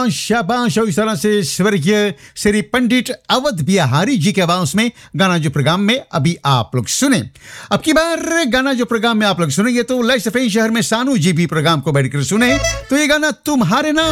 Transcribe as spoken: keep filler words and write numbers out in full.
शाबाश शाबाश। और इस तरह से स्वर्गीय श्री पंडित अवध बिहारी जी के आवाज में गाना जो प्रोग्राम में अभी आप लोग सुने। अब की बार गाना जो प्रोग्राम में आप लोग सुनेंगे तो लय सफेद शहर में सानू जी भी प्रोग्राम को बैठकर सुने। तो ये गाना तुम्हारे नाम